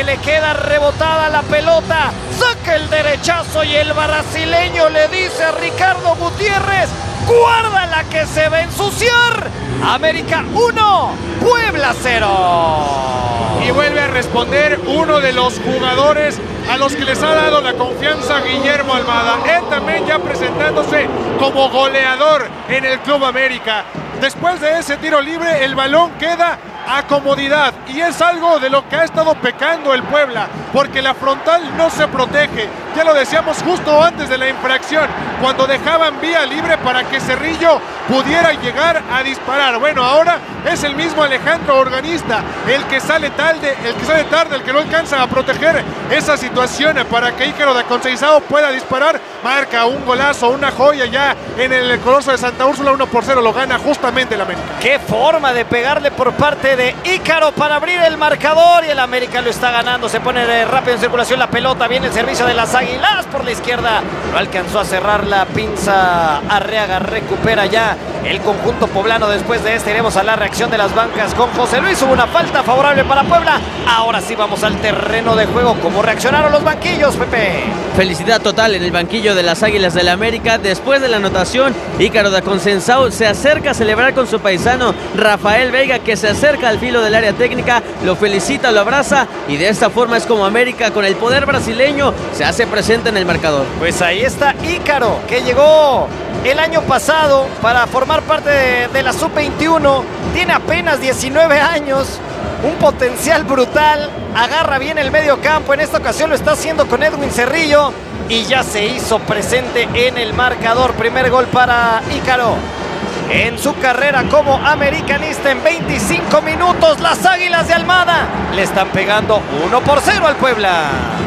que le queda rebotada la pelota, saca el derechazo y el brasileño le dice a Ricardo Gutiérrez: guárdala que se va a ensuciar. América 1, Puebla 0. Y vuelve a responder uno de los jugadores a los que les ha dado la confianza Guillermo Almada. Él también ya presentándose como goleador en el Club América. Después de ese tiro libre, el balón queda a comodidad, y es algo de lo que ha estado pecando el Puebla, porque la frontal no se protege. Ya lo decíamos justo antes de la infracción, cuando dejaban vía libre para que Cerrillo pudiera llegar a disparar. Bueno, ahora es el mismo Alejandro Organista el que sale tarde, el que no alcanza a proteger esa situación para que Ícaro da Conceizao pueda disparar. Marca un golazo, una joya ya en el Coloso de Santa Úrsula. 1-0 lo gana justamente el América. Qué forma de pegarle por parte de Ícaro para abrir el marcador, y el América lo está ganando. Se pone rápido en circulación la pelota, viene el servicio de las Águilas por la izquierda, no alcanzó a cerrar la pinza Arreaga. Recupera ya el conjunto poblano. Después de este iremos a la reacción de las bancas con José Luis. Hubo una falta favorable para Puebla. Ahora sí vamos al terreno de juego. ¿Cómo reaccionaron los banquillos, Pepe? Felicidad total en el banquillo de las Águilas del América. Después de la anotación, Ícaro da Conceizao se acerca a celebrar con su paisano Rafael Veiga, que se acerca al filo del área técnica, lo felicita, lo abraza, y de esta forma es como América, con el poder brasileño, se hace presente en el marcador. Pues ahí está Ícaro, que llegó el año pasado para formar parte de la Sub-21, tiene apenas 19 años, un potencial brutal, agarra bien el medio campo. En esta ocasión lo está haciendo con Edwin Cerrillo y ya se hizo presente en el marcador. Primer gol para Ícaro en su carrera como americanista. En 25 minutos las Águilas de Almada le están pegando 1-0 al Puebla.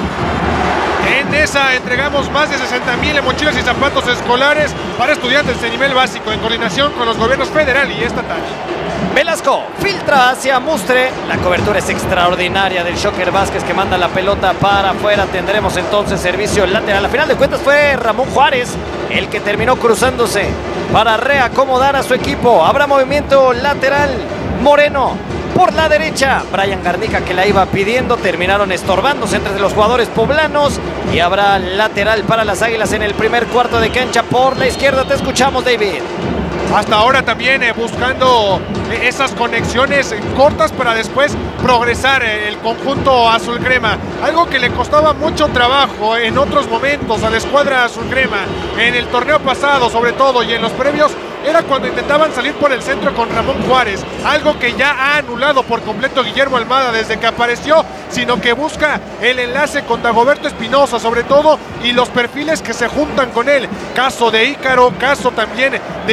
En esa entregamos más de 60,000 mochilas y zapatos escolares para estudiantes de nivel básico, en coordinación con los gobiernos federal y estatal. Velasco filtra hacia Mustre, la cobertura es extraordinaria del Shocker Vázquez, que manda la pelota para afuera. Tendremos entonces servicio lateral. A final de cuentas fue Ramón Juárez el que terminó cruzándose para reacomodar a su equipo. Habrá movimiento lateral. Moreno por la derecha, Brian Garnica, que la iba pidiendo, terminaron estorbándose entre los jugadores poblanos, y habrá lateral para las Águilas en el primer cuarto de cancha. Por la izquierda te escuchamos, David. Hasta ahora también buscando esas conexiones cortas para después progresar el conjunto azul crema, algo que le costaba mucho trabajo en otros momentos a la escuadra azul crema en el torneo pasado, sobre todo, y en los previos. Era cuando intentaban salir por el centro con Ramón Juárez, algo que ya ha anulado por completo Guillermo Almada desde que apareció, sino que busca el enlace con Dagoberto Espinosa sobre todo, y los perfiles que se juntan con él. Caso de Ícaro, caso también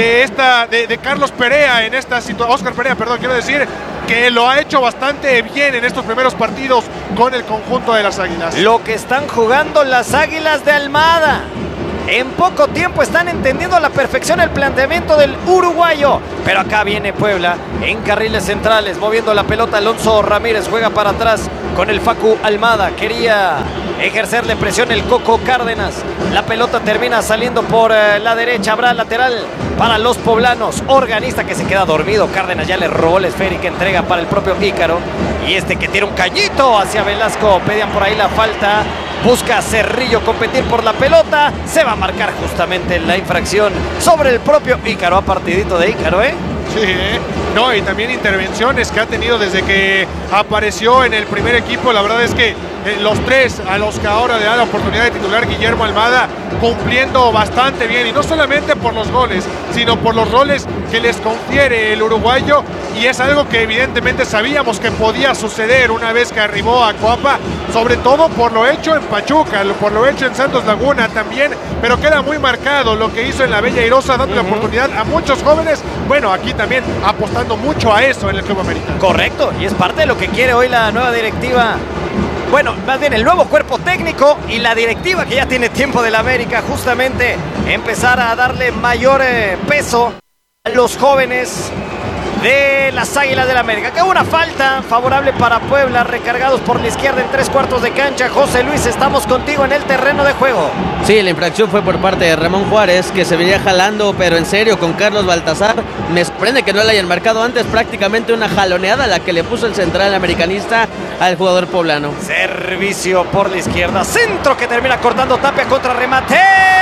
de Carlos Perea en esta situación, Oscar Perea, perdón, quiero decir, que lo ha hecho bastante bien en estos primeros partidos con el conjunto de las Águilas. Lo que están jugando las Águilas de Almada. En poco tiempo están entendiendo a la perfección el planteamiento del uruguayo. Pero acá viene Puebla en carriles centrales, moviendo la pelota. Alonso Ramírez juega para atrás con el Facu Almada. Quería ejercerle presión el Coco Cárdenas. La pelota termina saliendo por la derecha. Habrá lateral para los poblanos. Organista, que se queda dormido. Cárdenas ya le robó la esférica, entrega para el propio Ícaro. Y este que tira un cañito hacia Velasco. Pedían por ahí la falta. Busca Cerrillo competir por la pelota. Se va a marcar justamente la infracción sobre el propio Ícaro. A partidito de Ícaro, ¿eh? Sí, no, y también intervenciones que ha tenido desde que apareció en el primer equipo. La verdad es que los tres a los que ahora le da la oportunidad de titular Guillermo Almada, cumpliendo bastante bien, y no solamente por los goles, sino por los roles que les confiere el uruguayo, y es algo que evidentemente sabíamos que podía suceder una vez que arribó a Coapa, sobre todo por lo hecho en Pachuca, por lo hecho en Santos Laguna también, pero queda muy marcado lo que hizo en la Bella Airosa, dando la oportunidad a muchos jóvenes. Bueno, aquí también apostando mucho a eso en el Club América. Correcto, y es parte de lo que quiere hoy la nueva directiva. Bueno, más bien el nuevo cuerpo técnico y la directiva que ya tiene tiempo de la América, justamente empezar a darle mayor peso a los jóvenes, de las Águilas del América. Que una falta favorable para Puebla, recargados por la izquierda en 3/4 de cancha. José Luis, estamos contigo en el terreno de juego. Sí, la infracción fue por parte de Ramón Juárez, que se venía jalando, pero en serio, con Carlos Baltazar. Me sorprende que no le hayan marcado antes, prácticamente una jaloneada la que le puso el central americanista al jugador poblano. Servicio por la izquierda, centro que termina cortando Tapia, contra remate,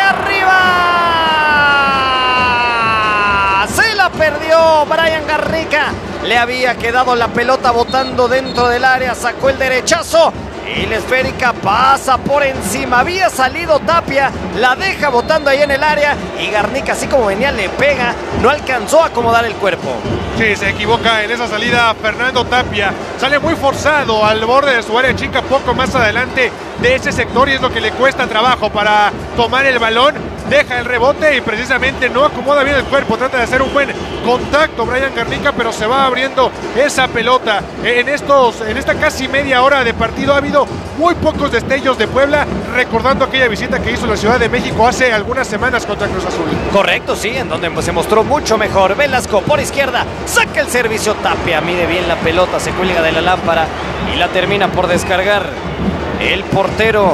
arriba. Se la perdió Brian Garnica. Le había quedado la pelota botando dentro del área, sacó el derechazo y la esférica pasa por encima. Había salido Tapia, la deja botando ahí en el área y Garnica, así como venía, le pega, no alcanzó a acomodar el cuerpo. Sí, se equivoca en esa salida Fernando Tapia. Sale muy forzado al borde de su área chica, poco más adelante de ese sector, y es lo que le cuesta trabajo para tomar el balón. Deja el rebote y precisamente no acomoda bien el cuerpo. Trata de hacer un buen contacto Brian Garnica, pero se va abriendo esa pelota. En esta casi media hora de partido ha habido muy pocos destellos de Puebla, recordando aquella visita que hizo la Ciudad de México hace algunas semanas contra Cruz Azul. Correcto, sí, en donde se mostró mucho mejor. Velasco por izquierda, saca el servicio, Tapia mide bien la pelota, se cuelga de la lámpara y la termina por descargar el portero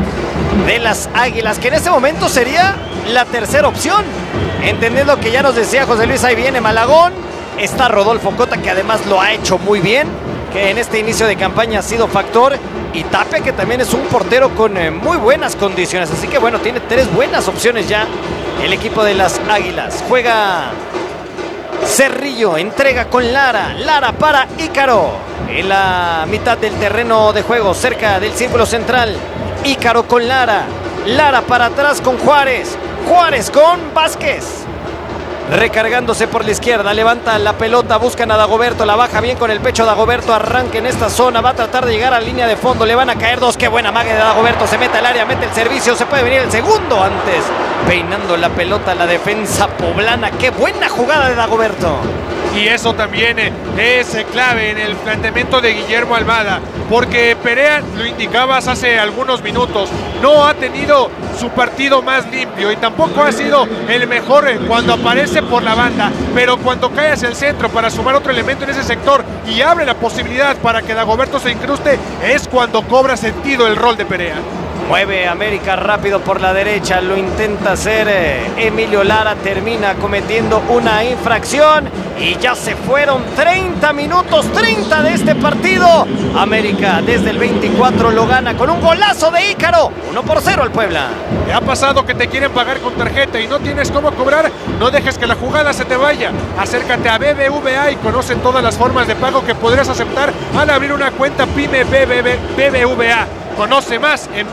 de las Águilas, que en este momento sería la tercera opción. Entendiendo que ya nos decía José Luis, ahí viene Malagón, está Rodolfo Cota, que además lo ha hecho muy bien, que en este inicio de campaña ha sido factor, y Tapia, que también es un portero con muy buenas condiciones. Así que bueno, tiene tres buenas opciones ya el equipo de las Águilas. Juega Cerrillo, entrega con Lara, Lara para Ícaro en la mitad del terreno de juego, cerca del círculo central. Ícaro con Lara, Lara para atrás con Juárez, Juárez con Vázquez, recargándose por la izquierda, levanta la pelota, buscan a Dagoberto, la baja bien con el pecho Dagoberto, arranca en esta zona, va a tratar de llegar a la línea de fondo, le van a caer dos, qué buena magia de Dagoberto, se mete al área, mete el servicio, se puede venir el segundo antes, peinando la pelota la defensa poblana, qué buena jugada de Dagoberto. Y eso también es clave en el planteamiento de Guillermo Almada, porque Perea, lo indicabas hace algunos minutos, no ha tenido su partido más limpio y tampoco ha sido el mejor cuando aparece por la banda, pero cuando cae hacia el centro para sumar otro elemento en ese sector y abre la posibilidad para que Dagoberto se incruste, es cuando cobra sentido el rol de Perea. Mueve América rápido por la derecha, lo intenta hacer Emilio Lara, termina cometiendo una infracción y ya se fueron 30 minutos, 30 de este partido. América desde el 24 lo gana con un golazo de Ícaro, 1-0 al Puebla. ¿Te ha pasado que te quieren pagar con tarjeta y no tienes cómo cobrar? No dejes que la jugada se te vaya. Acércate a BBVA y conoce todas las formas de pago que podrás aceptar al abrir una cuenta PYME BBVA. Conoce más en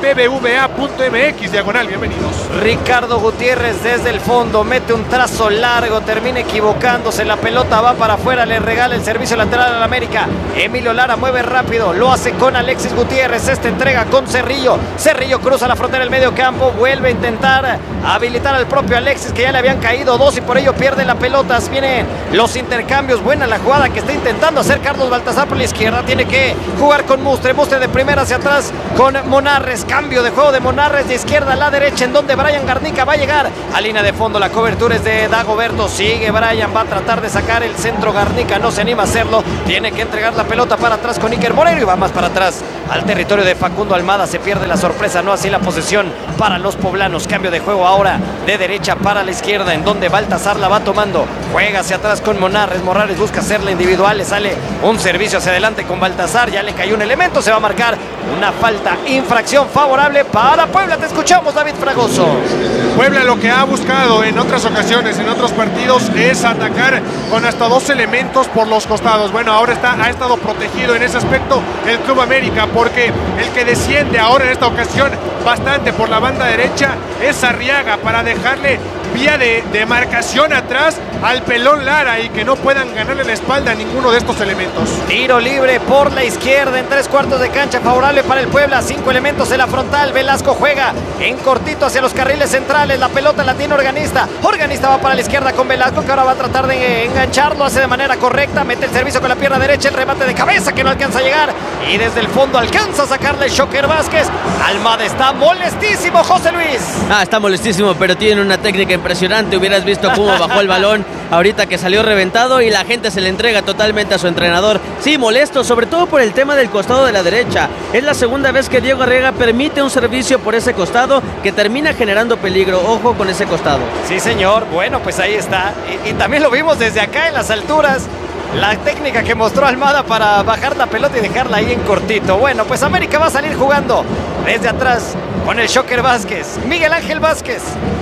bbva.mx/. Bienvenidos. Ricardo Gutiérrez desde el fondo mete un trazo largo, termina equivocándose, la pelota va para afuera, le regala el servicio lateral al América. Emilio Lara mueve rápido, lo hace con Alexis Gutiérrez, esta entrega con Cerrillo. Cerrillo cruza la frontera del medio campo, vuelve a intentar habilitar al propio Alexis, que ya le habían caído dos y por ello pierde la pelota. Vienen los intercambios, buena la jugada que está intentando hacer Carlos Baltazar por la izquierda, tiene que jugar con Mustre de primera hacia atrás con Monarres, cambio de juego de Monarres de izquierda a la derecha, en donde Brian Garnica va a llegar a línea de fondo, la cobertura es de Dagoberto, sigue Brian, va a tratar de sacar el centro, Garnica no se anima a hacerlo, tiene que entregar la pelota para atrás con Iker Moreno y va más para atrás al territorio de Facundo Almada, se pierde la sorpresa, no así la posesión para los poblanos, cambio de juego ahora de derecha para la izquierda, en donde Baltazar la va tomando, juega hacia atrás con Monarres busca hacerla individual, le sale un servicio hacia adelante con Baltazar, ya le cayó un elemento, se va a marcar una falta, infracción favorable para Puebla. Te escuchamos, David Fragoso. Puebla lo que ha buscado en otras ocasiones, en otros partidos, es atacar con hasta dos elementos por los costados. Bueno, ahora ha estado protegido en ese aspecto el Club América, porque el que desciende ahora en esta ocasión bastante por la banda derecha es Arriaga, para dejarle vía de marcación atrás al pelón Lara y que no puedan ganarle la espalda a ninguno de estos elementos. Tiro libre por la izquierda en 3/4 de cancha, favorable para el Puebla, 5 elementos en la frontal, Velasco juega en cortito hacia los carriles centrales, la pelota la tiene Organista va para la izquierda con Velasco, que ahora va a tratar de engancharlo, hace de manera correcta, mete el servicio con la pierna derecha, el remate de cabeza que no alcanza a llegar y desde el fondo alcanza a sacarle Shocker Vázquez. Almada está molestísimo, José Luis. Está molestísimo, pero tiene una técnica impresionante. Hubieras visto cómo bajó el balón ahorita que salió reventado y la gente se le entrega totalmente a su entrenador. Sí, molesto, sobre todo por el tema del costado de la derecha. Es la segunda vez que Diego Arriaga permite un servicio por ese costado que termina generando peligro. Ojo con ese costado. Sí, señor. Bueno, pues ahí está. Y también lo vimos desde acá en las alturas. La técnica que mostró Almada para bajar la pelota y dejarla ahí en cortito. Bueno, pues América va a salir jugando desde atrás con el Shocker Vázquez. Miguel Ángel Vázquez.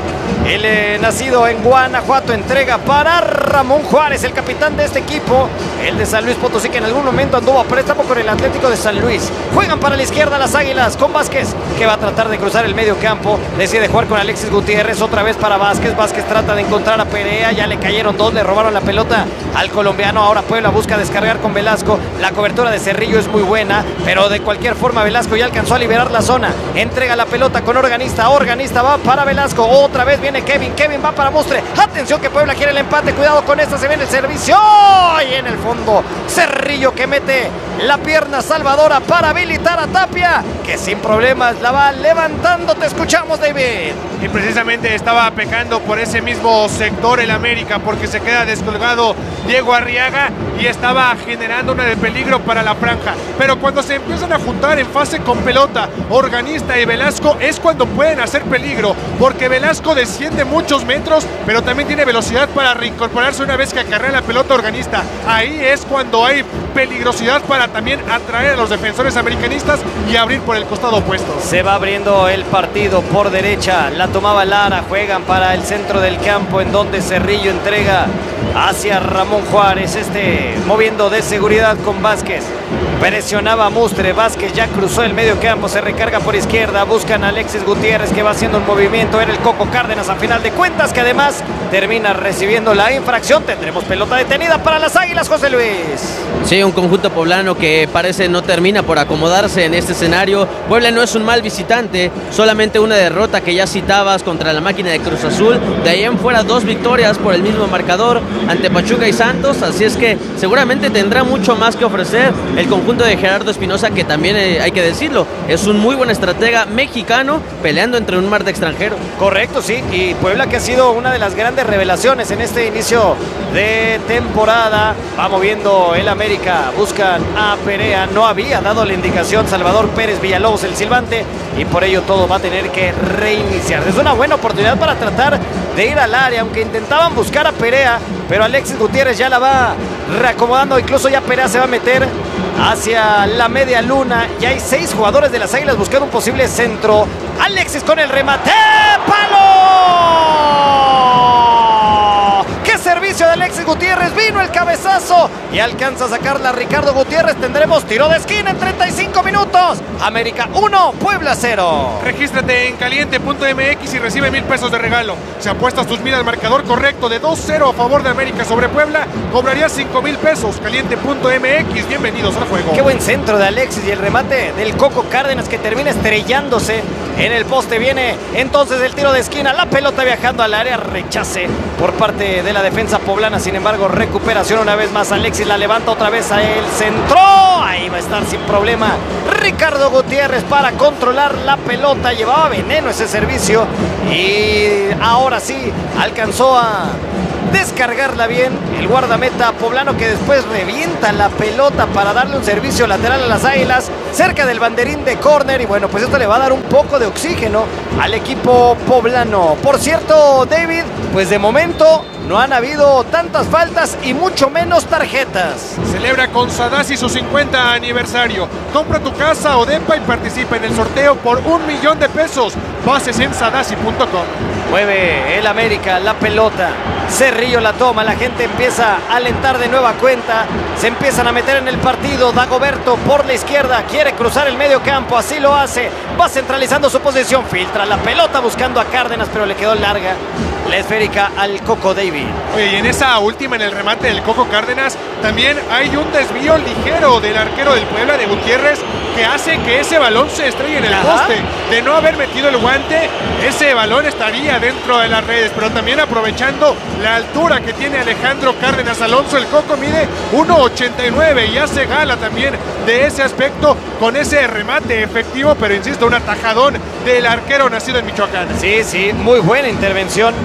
El nacido en Guanajuato, entrega para Ramón Juárez, el capitán de este equipo, el de San Luis Potosí, que en algún momento anduvo a préstamo con el Atlético de San Luis. Juegan para la izquierda las Águilas con Vázquez, que va a tratar de cruzar el medio campo. Decide jugar con Alexis Gutiérrez, otra vez para Vázquez. Vázquez trata de encontrar a Perea, ya le cayeron dos, le robaron la pelota al colombiano. Ahora Puebla busca descargar con Velasco. La cobertura de Cerrillo es muy buena, pero de cualquier forma Velasco ya alcanzó a liberar la zona. Entrega la pelota con Organista. Organista va para Velasco, otra vez viene Kevin va para Mustre. Atención que Puebla quiere el empate, cuidado con esta, se viene el servicio y en el fondo Cerrillo que mete la pierna salvadora para habilitar a Tapia, que sin problemas la va levantando. Te escuchamos, David. Y precisamente estaba pecando por ese mismo sector el América, porque se queda descolgado Diego Arriaga y estaba generando una de peligro para la franja. Pero cuando se empiezan a juntar en fase con pelota Organista y Velasco es cuando pueden hacer peligro, porque Velasco desciende muchos metros, pero también tiene velocidad para reincorporarse una vez que acarrea la pelota Organista. Ahí es cuando hay peligrosidad para también atraer a los defensores americanistas y abrir por el costado opuesto. Se va abriendo el partido por derecha, la tomaba Lara, juegan para el centro del campo en donde Cerrillo entrega hacia Ramón Juárez, moviendo de seguridad con Vázquez. Presionaba a Mustre, Vázquez ya cruzó el medio campo, se recarga por izquierda, buscan a Alexis Gutiérrez que va haciendo un movimiento, era el Coco Cárdenas a final de cuentas, que además termina recibiendo la infracción. Tendremos pelota detenida para las Águilas, José Luis. Sí, un conjunto poblano que parece no termina por acomodarse en este escenario. Puebla no es un mal visitante, solamente una derrota que ya citabas contra la máquina de Cruz Azul. De ahí en fuera 2 victorias por el mismo marcador ante Pachuca y Santos, así es que seguramente tendrá mucho más que ofrecer el conjunto de Gerardo Espinoza, que también hay que decirlo, es un muy buen estratega mexicano peleando entre un mar de extranjeros. Correcto, sí, y Puebla que ha sido una de las grandes revelaciones en este inicio de temporada. Va moviendo el América, buscan a Perea, no había dado la indicación Salvador Pérez Villalobos, el silbante, y por ello todo va a tener que reiniciar. Es una buena oportunidad para tratar de ir al área, aunque intentaban buscar a Perea, pero Alexis Gutiérrez ya la va reacomodando, incluso ya Perea se va a meter hacia la media luna. Ya hay 6 jugadores de las Águilas buscando un posible centro. Alexis con el remate, ¡palo! ¡Qué servicio de Alexis Gutiérrez! Vino el cabezazo y alcanza a sacarla Ricardo Gutiérrez. Tendremos tiro de esquina en 35 minutos. América 1, Puebla 0. Regístrate en caliente.mx y recibe 1,000 pesos de regalo. Si apuestas tus 1,000 al marcador correcto de 2-0 a favor de América sobre Puebla, cobrarías 5,000 pesos. Caliente.mx, bienvenidos al juego. Qué buen centro de Alexis y el remate del Coco Cárdenas que termina estrellándose en el poste. Viene entonces el tiro de esquina, la pelota viajando al área, rechace por parte de la defensa poblana. Sin embargo, recuperación una vez más. Alexis la levanta otra vez a él, centró, ahí va a estar sin problema Ricardo Gutiérrez para controlar la pelota. Llevaba veneno ese servicio y ahora sí alcanzó a descargarla bien el guardameta poblano, que después revienta la pelota para darle un servicio lateral a las Águilas cerca del banderín de córner. Y bueno, pues esto le va a dar un poco de oxígeno al equipo poblano. Por cierto, David, pues de momento no han habido tantas faltas y mucho menos tarjetas. Celebra con Sadasi su 50 aniversario. Compra tu casa o depa y participa en el sorteo por 1,000,000 de pesos. Bases en sadasi.com. Mueve el América la pelota. Cerrillo la toma, la gente empieza a alentar de nueva cuenta. Se empiezan a meter en el partido. Dagoberto por la izquierda, quiere cruzar el medio campo, así lo hace. Va centralizando su posición, filtra la pelota buscando a Cárdenas, pero le quedó larga la esférica al Coco David. Oye, y en esa última, en el remate del Coco Cárdenas, también hay un desvío ligero del arquero del Puebla, de Gutiérrez, que hace que ese balón se estrelle en el poste. De no haber metido el guante, ese balón estaría dentro de las redes, pero también aprovechando la altura que tiene Alejandro Cárdenas Alonso. El Coco mide 1.89 y hace gala también de ese aspecto con ese remate efectivo, pero insisto, un atajadón del arquero nacido en Michoacán. Sí, muy buena intervención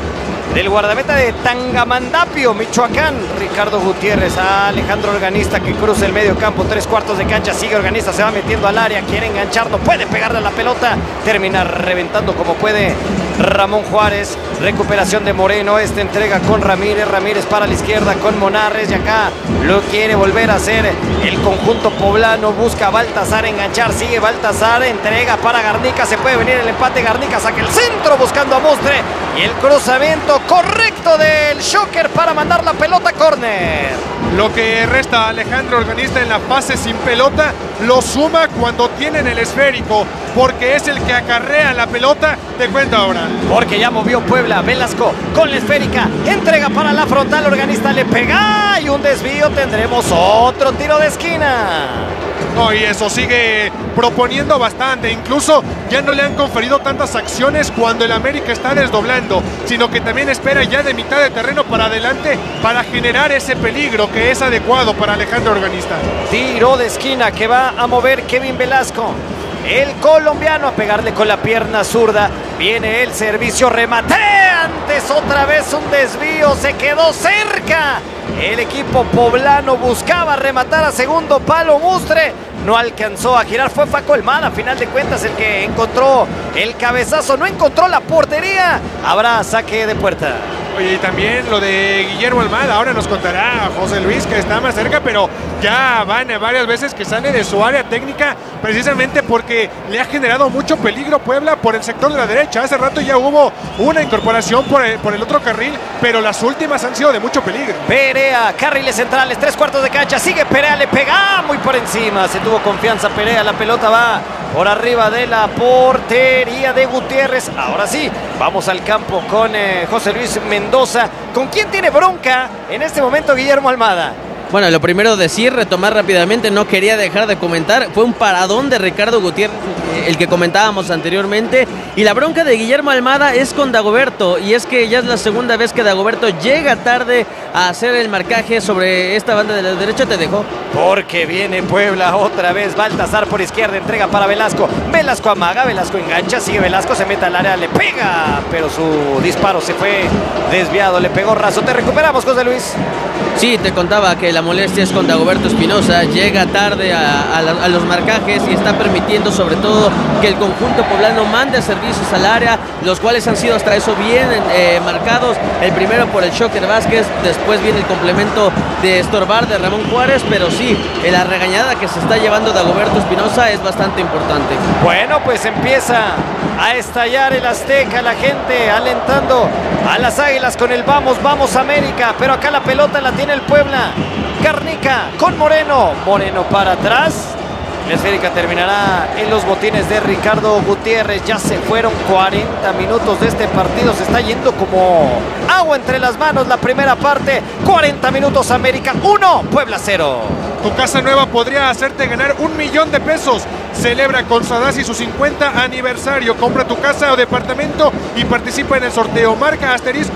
del guardameta de Tangamandapio, Michoacán, Ricardo Gutiérrez, a Alejandro Organista que cruza el medio campo, 3/4 de cancha, sigue Organista, se va metiendo al área, quiere enganchar, no puede pegarle a la pelota, termina reventando como puede Ramón Juárez, recuperación de Moreno, entrega con Ramírez, Ramírez para la izquierda con Monarres y acá lo quiere volver a hacer el conjunto poblano, busca a Baltazar enganchar, sigue Baltazar, entrega para Garnica, se puede venir el empate, Garnica saca el centro buscando a Mustre y el cruzamiento correcto del Shocker para mandar la pelota a córner. Lo que resta a Alejandro Organista en la fase sin pelota lo suma cuando tienen el esférico, porque es el que acarrea la pelota. Te cuento ahora. Porque ya movió Puebla, Velasco con la esférica, entrega para la frontal, Organista le pega y un desvío, tendremos otro tiro de esquina. No, y eso sigue proponiendo bastante, incluso ya no le han conferido tantas acciones cuando el América está desdoblando, sino que también espera ya de mitad de terreno para adelante para generar ese peligro que es adecuado para Alejandro Organista. Tiro de esquina que va a mover Kevin Velasco, el colombiano, a pegarle con la pierna zurda, viene el servicio, remate, antes otra vez un desvío, se quedó cerca. El equipo poblano buscaba rematar a segundo palo, Mustre no alcanzó a girar, fue Faco Almada, a final de cuentas el que encontró el cabezazo, no encontró la portería, habrá saque de puerta. Oye, y también lo de Guillermo Almada, ahora nos contará José Luis que está más cerca, pero ya van varias veces que sale de su área técnica precisamente porque le ha generado mucho peligro Puebla por el sector de la derecha. Hace rato ya hubo una incorporación por el otro carril, pero las últimas han sido de mucho peligro. Perea, carriles centrales, 3/4 de cancha, sigue Perea, le pega muy por encima, se tuvo confianza Perea, la pelota va por arriba de la portería de Gutiérrez. Ahora sí, vamos al campo con José Luis Mendoza. ¿Con quién tiene bronca en este momento Guillermo Almada? Bueno, lo primero decir, retomar rápidamente, no quería dejar de comentar, fue un paradón de Ricardo Gutiérrez, el que comentábamos anteriormente, y la bronca de Guillermo Almada es con Dagoberto, y es que ya es la segunda vez que Dagoberto llega tarde a hacer el marcaje sobre esta banda de la derecha. Te dejó. Porque viene Puebla otra vez, Baltazar por izquierda, entrega para Velasco, Velasco amaga, Velasco engancha, sigue Velasco, se mete al área, le pega, pero su disparo se fue desviado, le pegó raso. Te recuperamos, José Luis. Sí, te contaba que la molestia es con Dagoberto Espinosa, llega tarde a los marcajes y está permitiendo sobre todo que el conjunto poblano mande servicios al área, los cuales han sido hasta eso bien marcados. El primero por el Shocker Vázquez, después viene el complemento de estorbar de Ramón Juárez, pero sí, la regañada que se está llevando Dagoberto Espinosa es bastante importante. Bueno, pues empieza a estallar el Azteca, la gente alentando a las Águilas con el vamos, vamos América, pero acá la pelota la tiene el Puebla. Garnica con Moreno, Moreno para atrás, la esférica terminará en los botines de Ricardo Gutiérrez. Ya se fueron 40 minutos de este partido, se está yendo como agua entre las manos la primera parte. 40 minutos, América 1, Puebla 0. Tu casa nueva podría hacerte ganar $1,000,000. Celebra con Sadasi su 50 aniversario. Compra tu casa o departamento y participa en el sorteo. Marca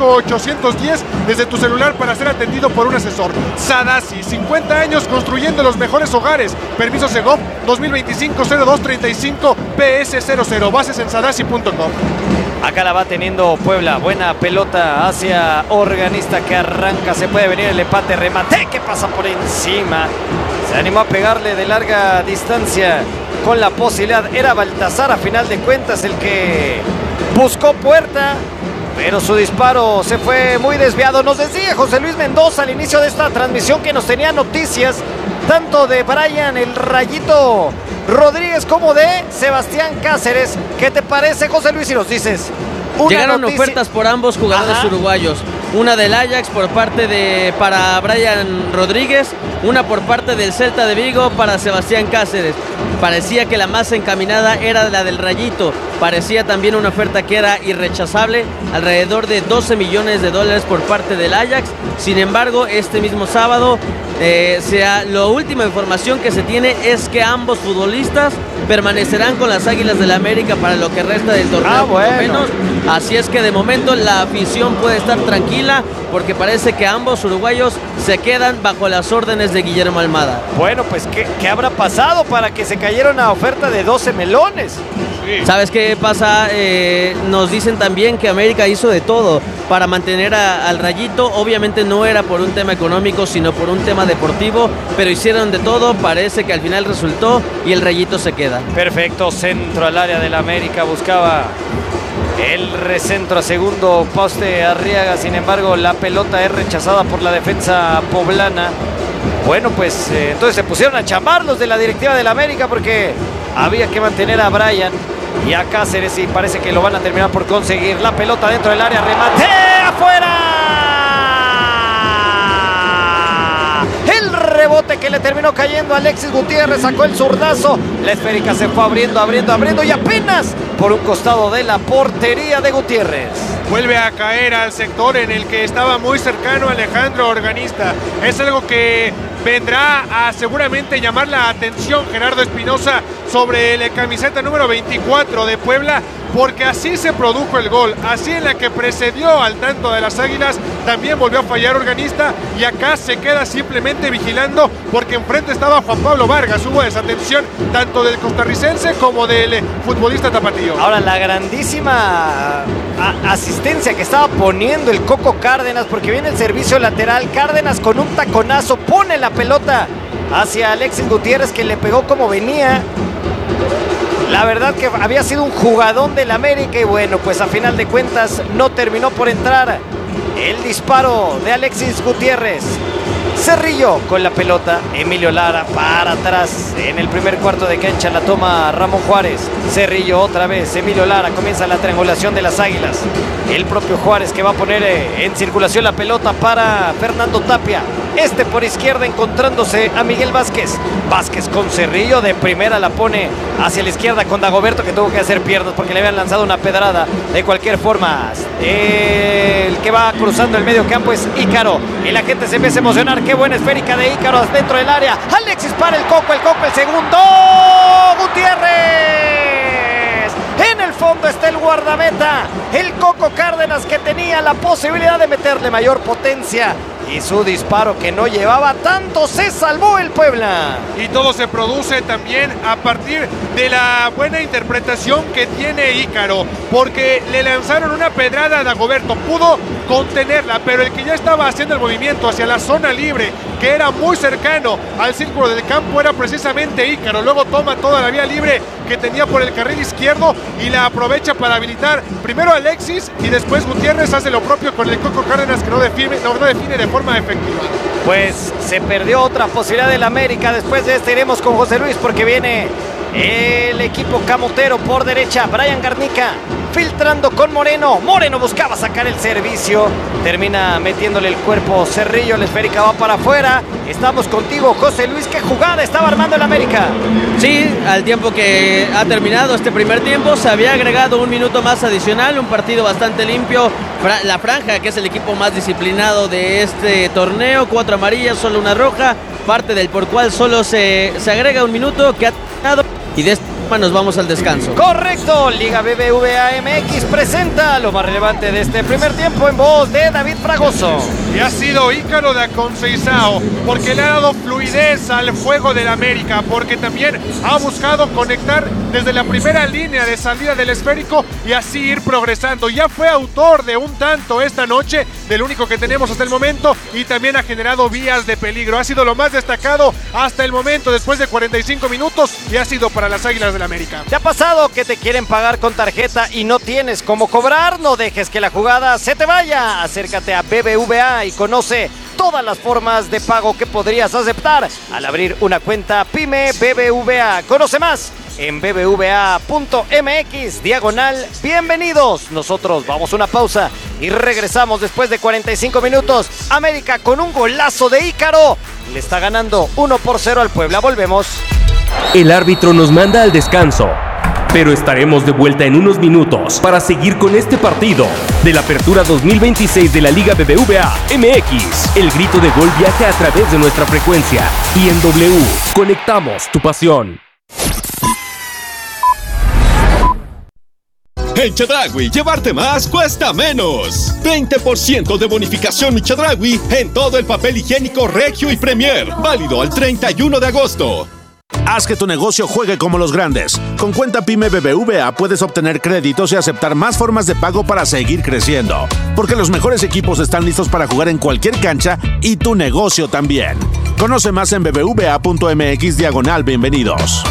*810 desde tu celular para ser atendido por un asesor. Sadasi, 50 años construyendo los mejores hogares. Permiso Segov 2025-0235 PS00. Bases en sadasi.com. Acá la va teniendo Puebla, buena pelota hacia Organista que arranca, se puede venir el empate, remate que pasa por encima, se animó a pegarle de larga distancia con la posibilidad, era Baltazar a final de cuentas el que buscó puerta, pero su disparo se fue muy desviado. Nos decía José Luis Mendoza al inicio de esta transmisión que nos tenía noticias tanto de Brian el Rayito Rodríguez como de Sebastián Cáceres. ¿Qué te parece, José Luis, si nos dices? Llegaron ofertas por ambos jugadores uruguayos. Una del Ajax por parte para Brian Rodríguez, una por parte del Celta de Vigo para Sebastián Cáceres. Parecía que la más encaminada era la del Rayito. Parecía también una oferta que era irrechazable, alrededor de $12 millones por parte del Ajax. Sin embargo, este mismo sábado, la última información que se tiene es que ambos futbolistas permanecerán con las Águilas del la América para lo que resta del torneo, por lo menos. Así es que de momento la afición puede estar tranquila porque parece que ambos uruguayos se quedan bajo las órdenes de Guillermo Almada. Bueno, pues ¿qué habrá pasado para que se cayeron a oferta de 12 melones? Sí. ¿Sabes qué pasa? Nos dicen también que América hizo de todo para mantener al Rayito. Obviamente no era por un tema económico, sino por un tema deportivo, pero hicieron de todo. Parece que al final resultó y el Rayito se queda. Perfecto centro al área del América, buscaba el recentro a segundo poste Arriaga, sin embargo la pelota es rechazada por la defensa poblana. Bueno, pues entonces se pusieron a chambar los de la directiva del América porque había que mantener a Brian y a Cáceres y parece que lo van a terminar por conseguir. La pelota dentro del área, remate afuera. El rebote que le terminó cayendo a Alexis Gutiérrez, sacó el zurdazo, la esférica se fue abriendo y apenas por un costado de la portería de Gutiérrez. Vuelve a caer al sector en el que estaba muy cercano Alejandro Organista. Es algo que vendrá a seguramente llamar la atención Gerardo Espinosa sobre la camiseta número 24 de Puebla, porque así se produjo el gol, así en la que precedió al tanto de las Águilas, también volvió a fallar Organista y acá se queda simplemente vigilando porque enfrente estaba Juan Pablo Vargas. Hubo desatención tanto del costarricense como del futbolista tapatío. Ahora la grandísima asistencia que estaba poniendo el Coco Cárdenas, porque viene el servicio lateral, Cárdenas con un taconazo pone la pelota hacia Alexis Gutiérrez que le pegó como venía. La verdad que había sido un jugadón del América y bueno, pues a final de cuentas no terminó por entrar el disparo de Alexis Gutiérrez. Cerrillo con la pelota, Emilio Lara para atrás en el primer cuarto de cancha, la toma Ramón Juárez. Cerrillo otra vez, Emilio Lara, comienza la triangulación de las Águilas. El propio Juárez que va a poner en circulación la pelota para Fernando Tapia. Este por izquierda encontrándose a Miguel Vázquez. Vázquez con Cerrillo, de primera la pone hacia la izquierda con Dagoberto que tuvo que hacer piernas porque le habían lanzado una pedrada. De cualquier forma, el que va cruzando el medio campo es Ícaro y la gente se empieza a emocionar. Qué buena esférica de Ícaro dentro del área. Alexis para el Coco el segundo. Gutiérrez. En el fondo está el guardameta, el Coco Cárdenas, que tenía la posibilidad de meterle mayor potencia. Y su disparo que no llevaba tanto, se salvó el Puebla. Y todo se produce también a partir de la buena interpretación que tiene Ícaro, porque le lanzaron una pedrada a Dagoberto, pudo contenerla, pero el que ya estaba haciendo el movimiento hacia la zona libre, que era muy cercano al círculo del campo, era precisamente Ícaro. Luego toma toda la vía libre que tenía por el carril izquierdo y la aprovecha para habilitar primero a Alexis y después Gutiérrez hace lo propio con el Coco Cárdenas, que no define de forma efectiva. Pues se perdió otra posibilidad del América. Después de este iremos con José Luis porque viene el equipo camotero por derecha. Brian Garnica filtrando con Moreno. Moreno buscaba sacar el servicio, termina metiéndole el cuerpo Cerrillo, la esférica va para afuera. Estamos contigo, José Luis. ¿Qué jugada estaba armando el América? Sí, al tiempo que ha terminado este primer tiempo se había agregado un minuto más adicional, un partido bastante limpio. La Franja, que es el equipo más disciplinado de este torneo, 4 amarillas, solo una roja, parte del por cual solo se agrega un minuto que ha terminado y de esta forma nos vamos al descanso. Correcto, Liga BBVA MX presenta lo más relevante de este primer tiempo en voz de David Fragoso. Y ha sido Ícaro de Conceizao, porque le ha dado fluidez al juego del América, porque también ha buscado conectar desde la primera línea de salida del esférico y así ir progresando. Ya fue autor de un tanto esta noche, del único que tenemos hasta el momento, y también ha generado vías de peligro. Ha sido lo más destacado hasta el momento después de 45 minutos y ha sido para las Águilas del América. ¿Te ha pasado que te quieren pagar con tarjeta y no tienes cómo cobrar? No dejes que la jugada se te vaya. Acércate a BBVA y conoce todas las formas de pago que podrías aceptar al abrir una cuenta PYME BBVA. Conoce más en bbva.mx/bienvenidos. Nosotros vamos a una pausa y regresamos después de 45 minutos. América con un golazo de Ícaro le está ganando 1-0 al Puebla. Volvemos. El árbitro nos manda al descanso, pero estaremos de vuelta en unos minutos para seguir con este partido de la Apertura 2026 de la Liga BBVA MX. El grito de gol viaja a través de nuestra frecuencia y en W conectamos tu pasión. En Chedraui, llevarte más cuesta menos. 20% de bonificación en Chedraui en todo el papel higiénico Regio y Premier. Válido al 31 de agosto. Haz que tu negocio juegue como los grandes. Con Cuenta Pyme BBVA puedes obtener créditos y aceptar más formas de pago para seguir creciendo. Porque los mejores equipos están listos para jugar en cualquier cancha y tu negocio también. Conoce más en bbva.mx/bienvenidos.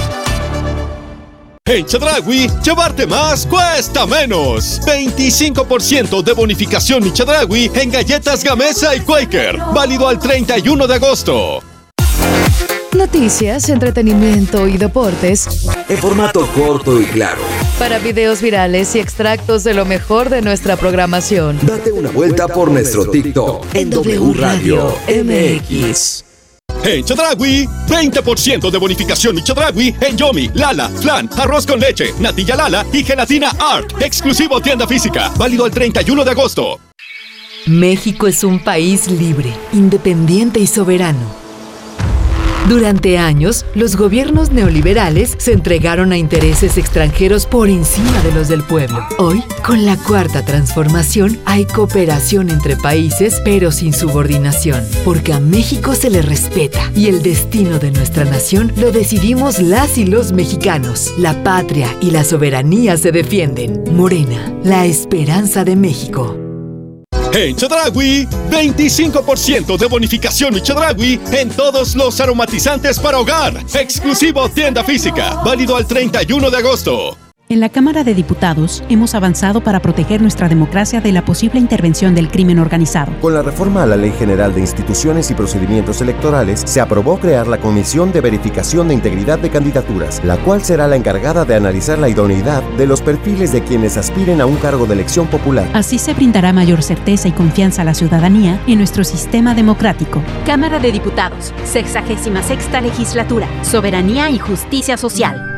En Chedraui, llevarte más cuesta menos. 25% de bonificación y Chedraui en galletas Gamesa y Quaker. Válido al 31 de agosto. Noticias, entretenimiento y deportes en formato corto y claro. Para videos virales y extractos de lo mejor de nuestra programación. Date una vuelta por nuestro TikTok en W Radio MX. En Chedraui, 20% de bonificación y Chedraui en Yomi, Lala, Flan, arroz con leche, natilla Lala y gelatina Art. Exclusivo tienda física. Válido el 31 de agosto. México es un país libre, independiente y soberano. Durante años, los gobiernos neoliberales se entregaron a intereses extranjeros por encima de los del pueblo. Hoy, con la Cuarta Transformación, hay cooperación entre países, pero sin subordinación, porque a México se le respeta y el destino de nuestra nación lo decidimos las y los mexicanos. La patria y la soberanía se defienden. Morena, la esperanza de México. En Chedraui, 25% de bonificación y Chedraui en todos los aromatizantes para hogar. Exclusivo tienda física. Válido al 31 de agosto. En la Cámara de Diputados hemos avanzado para proteger nuestra democracia de la posible intervención del crimen organizado. Con la reforma a la Ley General de Instituciones y Procedimientos Electorales, se aprobó crear la Comisión de Verificación de Integridad de Candidaturas, la cual será la encargada de analizar la idoneidad de los perfiles de quienes aspiren a un cargo de elección popular. Así se brindará mayor certeza y confianza a la ciudadanía en nuestro sistema democrático. Cámara de Diputados, 66ª Legislatura, Soberanía y Justicia Social.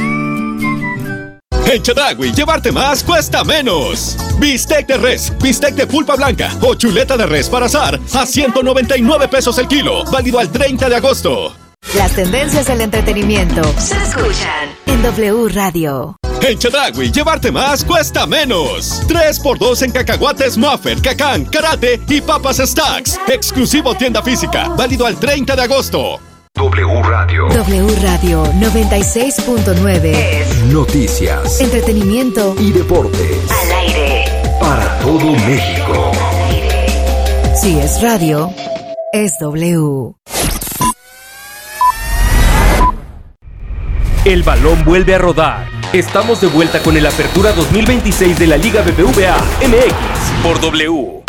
En Chedraui, llevarte más cuesta menos. Bistec de res, bistec de pulpa blanca o chuleta de res para asar a 199 pesos el kilo. Válido al 30 de agosto. Las tendencias del entretenimiento se escuchan en W Radio. En Chedraui, llevarte más cuesta menos. 3x2 en cacahuates Muffer, Cacán, Karate y papas Stacks. Exclusivo tienda física. Válido al 30 de agosto. W Radio 96.9 es noticias, entretenimiento y deportes al aire para todo México. Si es radio, es W. El balón vuelve a rodar. Estamos de vuelta con el Apertura 2026 de la Liga BBVA MX por W.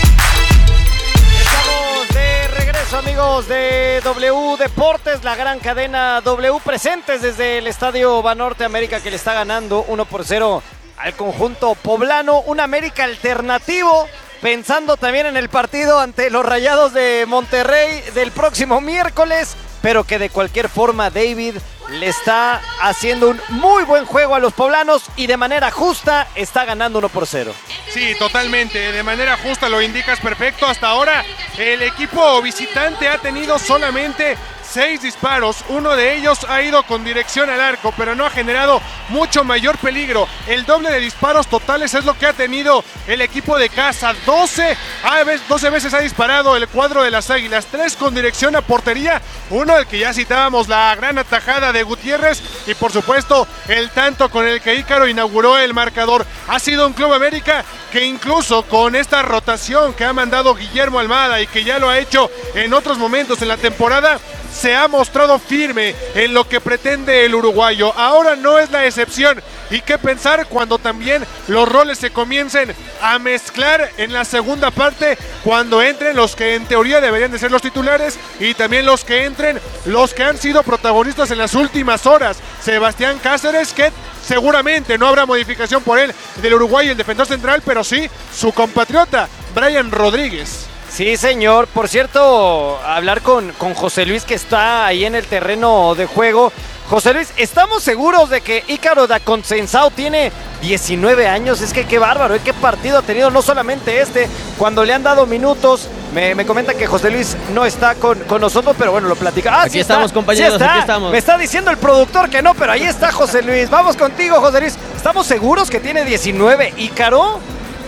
Amigos de W Deportes, la gran cadena W, presentes desde el Estadio Banorte América, que le está ganando 1-0 al conjunto poblano, un América alternativo, pensando también en el partido ante los Rayados de Monterrey del próximo miércoles, pero que de cualquier forma David le está haciendo un muy buen juego a los poblanos y de manera justa está ganando 1-0. Sí, totalmente, de manera justa, lo indicas perfecto. Hasta ahora el equipo visitante ha tenido solamente 6 disparos, uno de ellos ha ido con dirección al arco, pero no ha generado mucho mayor peligro. El doble de disparos totales es lo que ha tenido el equipo de casa. 12 veces ha disparado el cuadro de las Águilas, 3 con dirección a portería, uno el que ya citábamos, la gran atajada de Gutiérrez, y por supuesto el tanto con el que Ícaro inauguró el marcador. Ha sido un Club América que incluso con esta rotación que ha mandado Guillermo Almada y que ya lo ha hecho en otros momentos en la temporada, se ha mostrado firme en lo que pretende el uruguayo. Ahora no es la excepción. Y qué pensar cuando también los roles se comiencen a mezclar en la segunda parte, cuando entren los que en teoría deberían de ser los titulares y también los que entren los que han sido protagonistas en las últimas horas. Sebastián Cáceres, que seguramente no habrá modificación por él del Uruguay, el defensor central, pero sí su compatriota Brian Rodríguez. Sí, señor. Por cierto, hablar con José Luis, que está ahí en el terreno de juego. José Luis, ¿estamos seguros de que Ícaro da Consensao tiene 19 años? Es que qué bárbaro, qué partido ha tenido, no solamente cuando le han dado minutos. Me comenta que José Luis no está con nosotros, pero bueno, lo platica. Aquí estamos, compañeros, sí está. aquí estamos. Me está diciendo el productor que no, pero ahí está José Luis. Vamos contigo, José Luis. ¿Estamos seguros que tiene 19 Ícaro?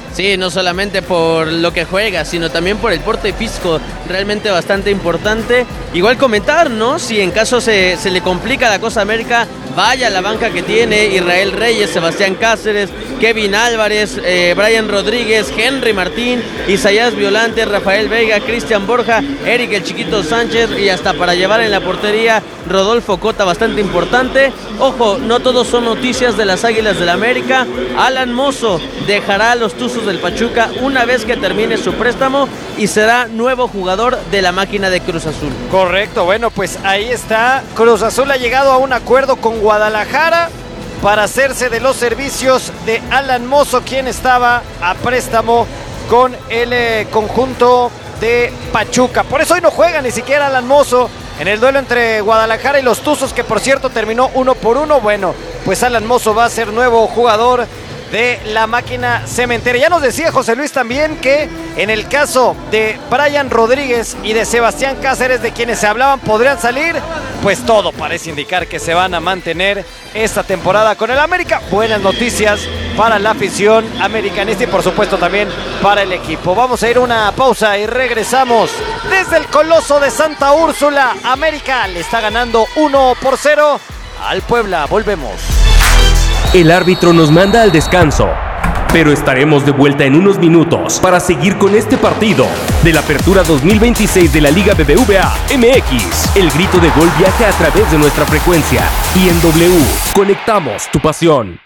Sí, no solamente por lo que juega, sino también por el porte físico, realmente bastante importante. Igual comentar, ¿no? Si en caso se le complica la cosa a América, vaya la banca que tiene: Israel Reyes, Sebastián Cáceres, Kevin Álvarez, Brian Rodríguez, Henry Martín, Isaías Violante, Rafael Veiga, Cristian Borja, Eric el Chiquito Sánchez y hasta para llevar en la portería Rodolfo Cota, bastante importante. Ojo, no todos son noticias de las Águilas del América. Alan Mozo dejará a los Tuzos del Pachuca una vez que termine su préstamo y será nuevo jugador de la máquina de Cruz Azul. Correcto, bueno, pues ahí está. Cruz Azul ha llegado a un acuerdo con Guadalajara para hacerse de los servicios de Alan Mozo, quien estaba a préstamo con el conjunto de Pachuca. Por eso hoy no juega ni siquiera Alan Mozo en el duelo entre Guadalajara y los Tuzos, que por cierto terminó 1-1. Bueno, pues Alan Mozo va a ser nuevo jugador de la máquina cementera. Ya nos decía José Luis también que en el caso de Brian Rodríguez y de Sebastián Cáceres, de quienes se hablaban podrían salir, pues todo parece indicar que se van a mantener esta temporada con el América. Buenas noticias para la afición americanista y por supuesto también para el equipo. Vamos a ir a una pausa y regresamos desde el Coloso de Santa Úrsula. América le está ganando 1-0 al Puebla. Volvemos. El árbitro nos manda al descanso, pero estaremos de vuelta en unos minutos para seguir con este partido de la Apertura 2026 de la Liga BBVA MX. El grito de gol viaja a través de nuestra frecuencia y en W conectamos tu pasión.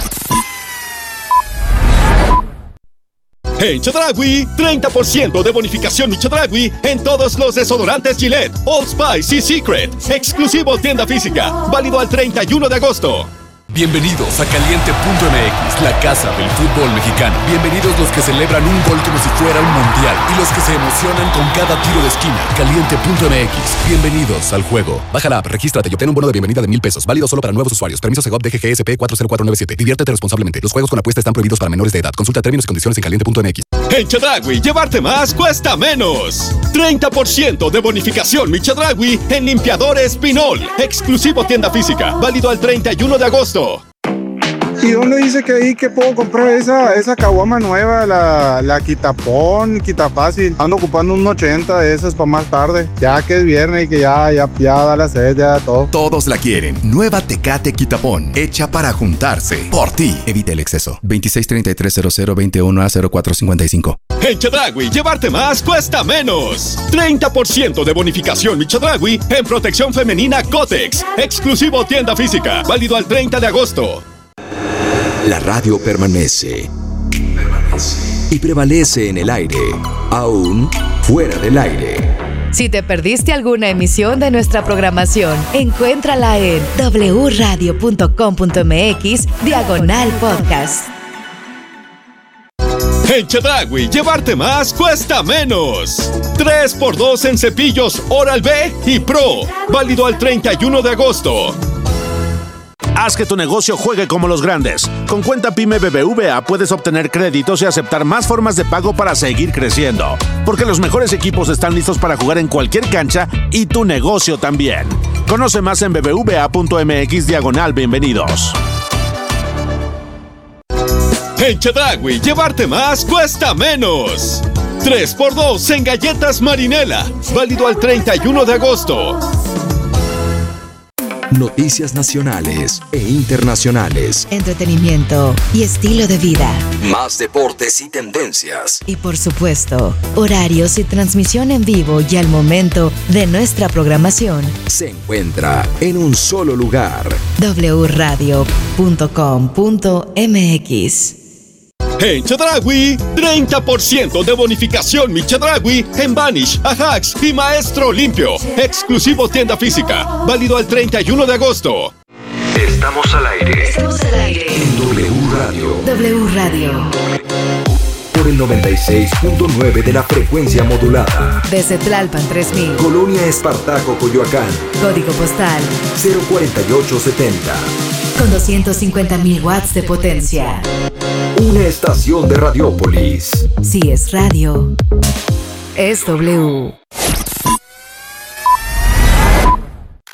En Chedraui, 30% de bonificación Mi Chedraui en todos los desodorantes Gillette, Old Spice y Secret. Exclusivo tienda física, válido al 31 de agosto. Bienvenidos a Caliente.mx, la casa del fútbol mexicano. Bienvenidos los que celebran un gol como si fuera un mundial y los que se emocionan con cada tiro de esquina. Caliente.mx, bienvenidos al juego. Baja la app, regístrate y obtén un bono de bienvenida de $1,000. Válido solo para nuevos usuarios. Permiso Segov DGGSP 40497. Diviértete responsablemente. Los juegos con apuesta están prohibidos para menores de edad. Consulta términos y condiciones en Caliente.mx. En Chedraui, llevarte más cuesta menos. 30% de bonificación Mi Chedraui en limpiadores Pinol. Exclusivo tienda física, válido al 31 de agosto. ¿Y dónde dice que ahí que puedo comprar esa caguama nueva, la Quitapón, Quitafácil? Ando ocupando un 80 de esas para más tarde, ya que es viernes y que ya da la sed, ya todo. Todos la quieren. Nueva Tecate Quitapón, hecha para juntarse. Por ti. Evita el exceso. 26330021A0455. En Chedraui, llevarte más cuesta menos. 30% de bonificación Mi Chedraui en protección femenina Cotex. Exclusivo tienda física, válido al 30 de agosto. La radio permanece. Y prevalece en el aire, aún fuera del aire. Si te perdiste alguna emisión de nuestra programación, encuéntrala en wradio.com.mx/podcast. En Chedraui, llevarte más cuesta menos. 3x2 en cepillos Oral-B y Pro, válido al 31 de agosto. Haz que tu negocio juegue como los grandes. Con cuenta PYME BBVA puedes obtener créditos y aceptar más formas de pago para seguir creciendo. Porque los mejores equipos están listos para jugar en cualquier cancha y tu negocio también. Conoce más en bbva.mx/bienvenidos. En Chedraui, llevarte más cuesta menos. 3x2 en galletas Marinela, válido al 31 de agosto. Noticias nacionales e internacionales. Entretenimiento y estilo de vida. Más deportes y tendencias. Y por supuesto, horarios y transmisión en vivo y al momento de nuestra programación. Se encuentra en un solo lugar. wradio.com.mx. En Chedraui, 30% de bonificación Mi Chedraui en Vanish, Ajax y Maestro Limpio. Exclusivo tienda física, válido al 31 de agosto. Estamos al aire. En W Radio. W Radio. Por el 96.9 de la frecuencia modulada. Desde Tlalpan 3000. Colonia Espartaco, Coyoacán. Código postal 04870. Con 250.000 watts de potencia. Una estación de Radiópolis. Si es radio, es W.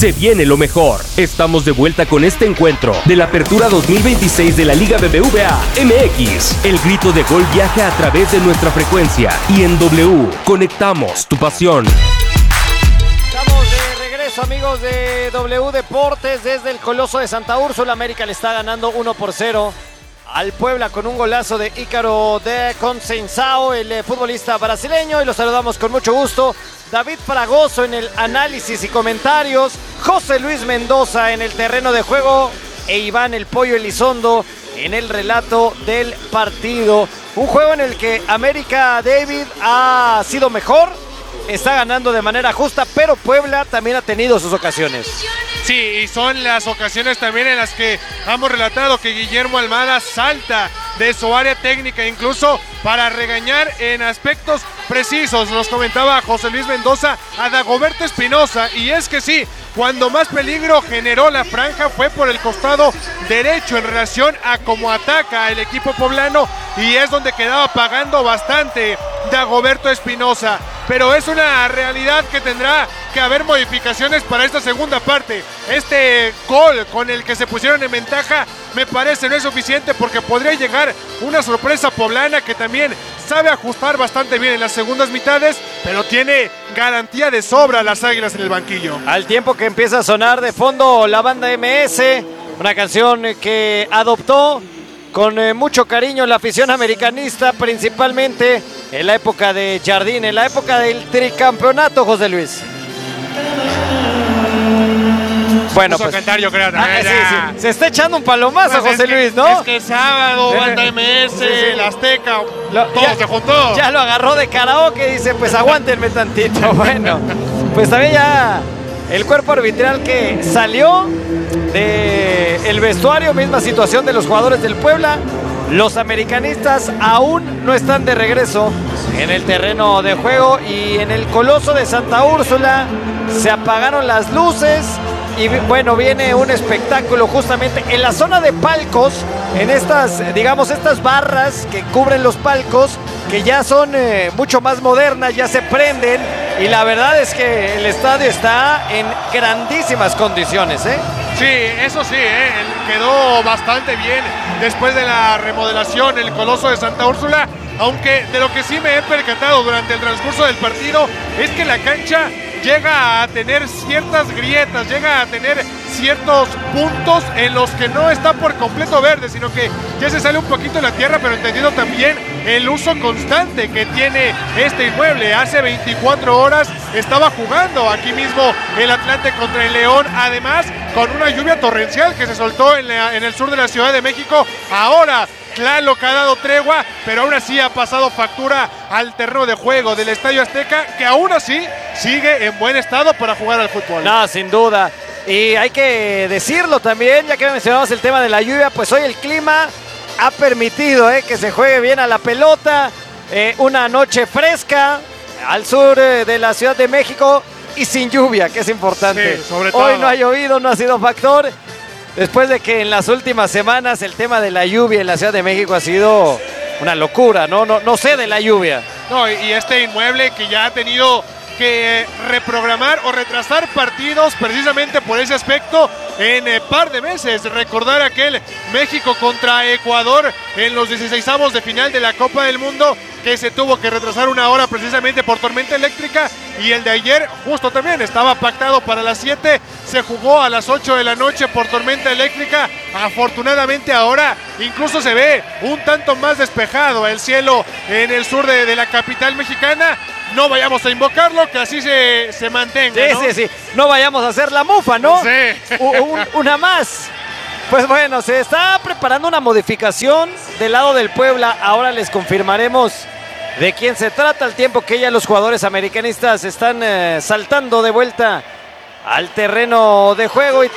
Se viene lo mejor. Estamos de vuelta con este encuentro de la Apertura 2026 de la Liga BBVA MX. El grito de gol viaja a través de nuestra frecuencia y en W conectamos tu pasión. Estamos de regreso, amigos de W Deportes, desde el Coloso de Santa Úrsula. América le está ganando 1-0 al Puebla con un golazo de Ícaro de Conceição, el futbolista brasileño, y lo saludamos con mucho gusto. David Fragoso en el análisis y comentarios, José Luis Mendoza en el terreno de juego e Iván el Pollo Elizondo en el relato del partido. Un juego en el que América, David, ha sido mejor, está ganando de manera justa, pero Puebla también ha tenido sus ocasiones. Sí, y son las ocasiones también en las que hemos relatado que Guillermo Almada salta de su área técnica, incluso para regañar en aspectos precisos. Nos comentaba José Luis Mendoza a Dagoberto Espinosa, y es que sí, cuando más peligro generó la franja fue por el costado derecho en relación a cómo ataca el equipo poblano, y es donde quedaba pagando bastante Dagoberto Espinosa. Pero es una realidad que tendrá que haber modificaciones para esta segunda parte. Este gol con el que se pusieron en ventaja me parece no es suficiente, porque podría llegar una sorpresa poblana que también sabe ajustar bastante bien en las segundas mitades, pero tiene garantía de sobra las Águilas en el banquillo. Al tiempo que empieza a sonar de fondo la banda MS, una canción que adoptó con mucho cariño la afición americanista, principalmente en la época de Jardín, en la época del tricampeonato, José Luis. Bueno, pues cantar, yo creo, sí. Se está echando un palomazo, pues José Luis, ¿no? Es que sábado, banda MS, la Azteca, todo se juntó. Ya lo agarró de karaoke, dice, pues aguántenme tantito. Bueno, pues también ya el cuerpo arbitral que salió del vestuario, misma situación de los jugadores del Puebla. Los americanistas aún no están de regreso en el terreno de juego, y en el Coloso de Santa Úrsula se apagaron las luces. Y bueno, viene un espectáculo justamente en la zona de palcos, en estas, digamos, estas barras que cubren los palcos, que ya son mucho más modernas, ya se prenden, y la verdad es que el estadio está en grandísimas condiciones, ¿eh? Sí, eso sí, quedó bastante bien después de la remodelación el Coloso de Santa Úrsula, aunque de lo que sí me he percatado durante el transcurso del partido es que la cancha llega a tener ciertas grietas, llega a tener ciertos puntos en los que no está por completo verde, sino que ya se sale un poquito de la tierra, pero entendiendo también el uso constante que tiene este inmueble. Hace 24 horas estaba jugando aquí mismo el Atlante contra el León, además con una lluvia torrencial que se soltó en el sur de la Ciudad de México. Ahora Tlaloc ha dado tregua, pero aún así ha pasado factura al terreno de juego del Estadio Azteca, que aún así sigue en buen estado para jugar al fútbol. No, sin duda. Y hay que decirlo también, ya que mencionamos el tema de la lluvia, pues hoy el clima ha permitido que se juegue bien a la pelota. Una noche fresca al sur de la Ciudad de México y sin lluvia, que es importante. Sí, sobre todo. Hoy no ha llovido, no ha sido factor. Después de que en las últimas semanas el tema de la lluvia en la Ciudad de México ha sido una locura, no sé de la lluvia. No, y este inmueble que ya ha tenido que reprogramar o retrasar partidos precisamente por ese aspecto en par de meses. Recordar aquel México contra Ecuador en los 16avos de final de la Copa del Mundo, que se tuvo que retrasar una hora precisamente por tormenta eléctrica, y el de ayer justo también estaba pactado para las 7, se jugó a las 8 de la noche por tormenta eléctrica. Afortunadamente ahora incluso se ve un tanto más despejado el cielo en el sur de la capital mexicana. No vayamos a invocarlo, que así se mantenga, sí, ¿no? Sí. No vayamos a hacer la mufa, ¿no? Sí. Una más. Pues bueno, se está preparando una modificación del lado del Puebla. Ahora les confirmaremos de quién se trata, al tiempo que ya los jugadores americanistas están saltando de vuelta al terreno de juego.